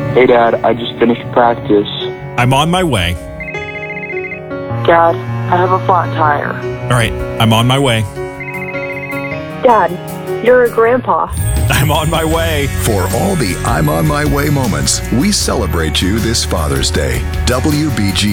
Hey, Dad, I just finished practice. I'm on my way. Dad, I have a flat tire. All right, I'm on my way. Dad, you're a grandpa. I'm on my way. For all the I'm on my way moments, we celebrate you this Father's Day. WBG